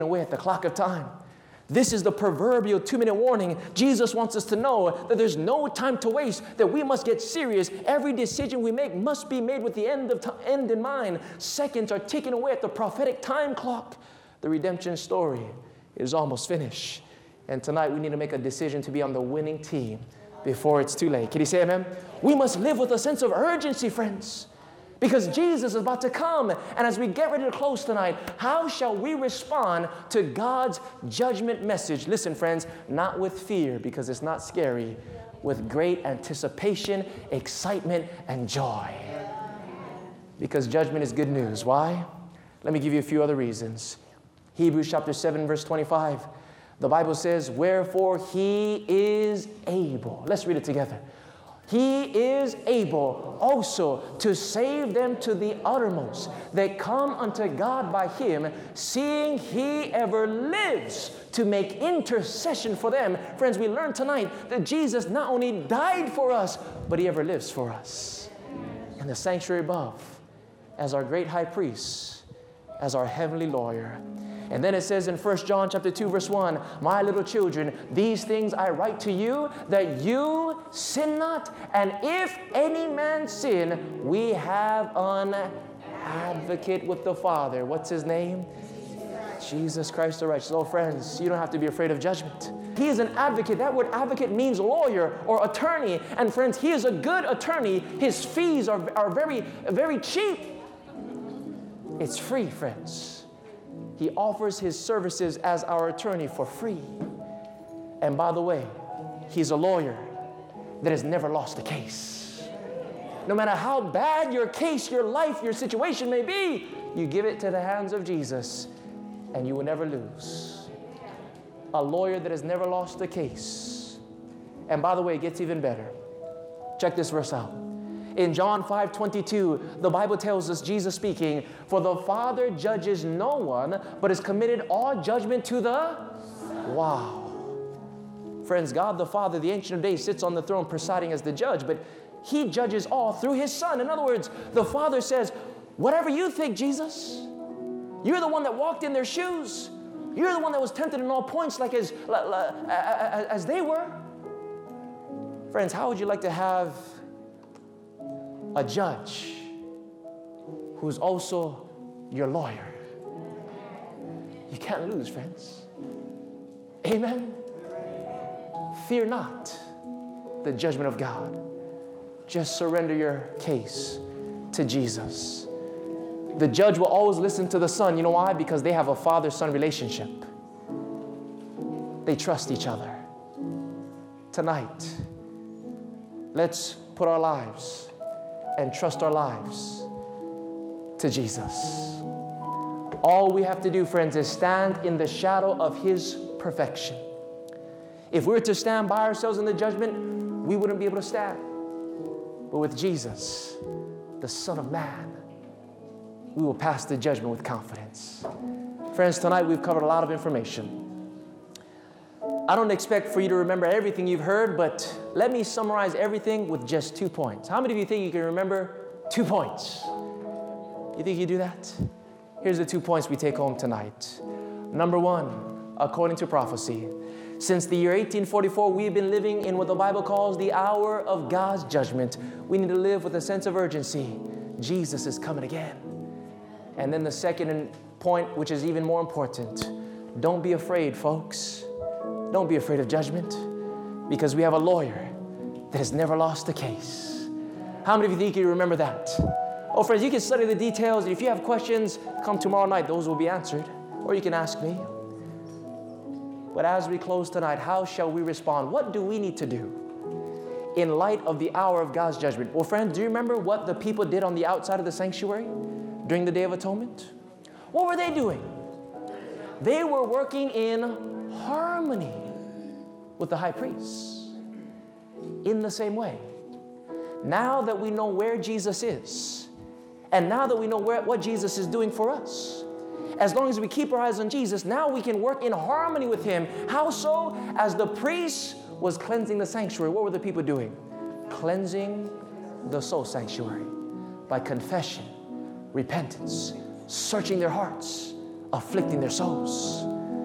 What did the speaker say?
away at the clock of time. This is the proverbial 2-minute warning. Jesus wants us to know that there's no time to waste, that we must get serious. Every decision we make must be made with the end in mind. Seconds are ticking away at the prophetic time clock. The redemption story is almost finished. And tonight we need to make a decision to be on the winning team before it's too late. Can you say amen? We must live with a sense of urgency, friends, because Jesus is about to come. And as we get ready to close tonight, how shall we respond to God's judgment message? Listen, friends, not with fear, because it's not scary, with great anticipation, excitement, and joy. Because judgment is good news. Why? Let me give you a few other reasons. Hebrews chapter 7, verse 25. The Bible says, wherefore he is able. Let's read it together. He is able also to save them to the uttermost that come unto God by him, seeing he ever lives to make intercession for them. Friends, we learned tonight that Jesus not only died for us, but he ever lives for us. In the sanctuary above, as our great high priest, as our heavenly lawyer. And then it says in 1 John chapter 2, verse 1, my little children, these things I write to you, that you sin not. And if any man sin, we have an advocate with the Father. What's his name? Jesus Christ the righteous. Oh, friends, you don't have to be afraid of judgment. He is an advocate. That word advocate means lawyer or attorney. And friends, he is a good attorney. His fees are very, very cheap. It's free, friends. He offers his services as our attorney for free. And by the way, he's a lawyer that has never lost a case. No matter how bad your case, your life, your situation may be, you give it to the hands of Jesus and you will never lose. A lawyer that has never lost a case. And by the way, it gets even better. Check this verse out. In John 5:22, the Bible tells us, Jesus speaking, for the Father judges no one, but has committed all judgment to the... Wow. Friends, God the Father, the Ancient of Days, sits on the throne presiding as the judge, but he judges all through his Son. In other words, the Father says, whatever you think, Jesus, you're the one that walked in their shoes. You're the one that was tempted in all points like as they were. Friends, how would you like to have a judge who's also your lawyer? You can't lose, friends. Amen? Fear not the judgment of God. Just surrender your case to Jesus. The judge will always listen to the son. You know why? Because they have a father-son relationship. They trust each other. Tonight, let's put our lives and trust our lives to Jesus. All we have to do, friends, is stand in the shadow of his perfection. If we were to stand by ourselves in the judgment, we wouldn't be able to stand. But with Jesus, the Son of Man, we will pass the judgment with confidence. Friends, tonight we've covered a lot of information. I don't expect for you to remember everything you've heard, but let me summarize everything with just 2 points. How many of you think you can remember 2 points? You think you do that? Here's the 2 points we take home tonight. Number 1, according to prophecy, since the year 1844, we've been living in what the Bible calls the hour of God's judgment. We need to live with a sense of urgency. Jesus is coming again. And then the second point, which is even more important, don't be afraid, folks. Don't be afraid of judgment, because we have a lawyer that has never lost a case. How many of you think you remember that? Oh, friends, you can study the details. If you have questions, come tomorrow night. Those will be answered. Or you can ask me. But as we close tonight, how shall we respond? What do we need to do in light of the hour of God's judgment? Well, friends, do you remember what the people did on the outside of the sanctuary during the Day of Atonement? What were they doing? They were working in harmony with the high priest. In the same way, now that we know where Jesus is, and now that we know what Jesus is doing for us, as long as we keep our eyes on Jesus, now we can work in harmony with him. How so? As the priest was cleansing the sanctuary, what were the people doing? Cleansing the soul sanctuary by confession, repentance, searching their hearts, afflicting their souls.